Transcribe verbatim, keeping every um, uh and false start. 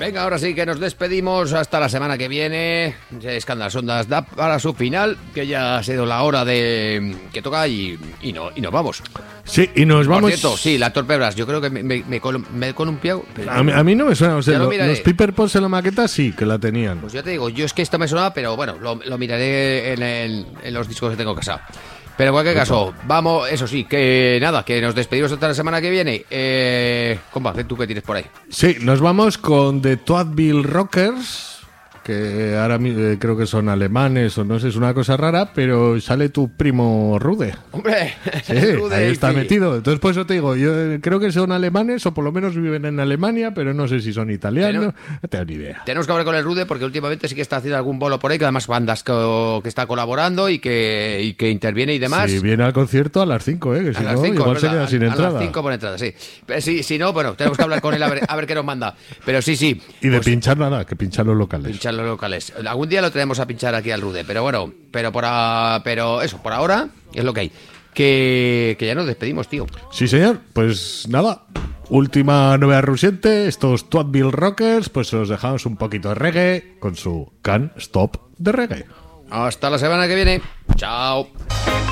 Venga, ahora sí que nos despedimos hasta la semana que viene. Escándalas Ondas da para su final, que ya ha sido la hora de que toca y, y, no, y nos vamos. Sí, y nos Por vamos... cierto, sí, la Torpebras, yo creo que me, me, me, col, me he columpiado. Pero... A, mí, a mí no me suena, o sea, lo lo, los Piper Pots en la maqueta sí, que la tenían. Pues ya te digo, yo es que esto me sonaba, pero bueno, lo, lo miraré en, el, en los discos que tengo en casa. Pero en cualquier caso, vamos, eso sí, que nada, que nos despedimos hasta la semana que viene. Eh, compa, ¿tú qué tienes por ahí? Sí, nos vamos con The Twatville Rockers, que ahora eh, creo que son alemanes o no sé, es una cosa rara, pero sale tu primo Rude. ¡Hombre! Sí, Rude ahí está sí. metido. Entonces, por eso te digo, yo creo que son alemanes o por lo menos viven en Alemania, pero no sé si son italianos. No tengo ni idea. Tenemos que hablar con el Rude porque últimamente sí que está haciendo algún bolo por ahí, que además bandas que, que está colaborando y que, y que interviene y demás. Si viene al concierto a las cinco, ¿eh? Que si a las no, cinco, igual se ¿verdad? queda sin a, entrada. A las cinco por entrada, sí. Pero si, si no, bueno, tenemos que hablar con él a ver, a ver qué nos manda. Pero sí, sí. Y de pues, pinchar nada, que pinchar los locales. Pinchar los locales. Algún día lo traemos a pinchar aquí al Rude, pero bueno, pero por a, pero eso, por ahora es lo que hay. Que, que ya nos despedimos, tío. Sí, señor. Pues nada. Última novedad rusiente. Estos Twatville Rockers, pues os dejamos un poquito de reggae con su Can't Stop de reggae. Hasta la semana que viene. Chao.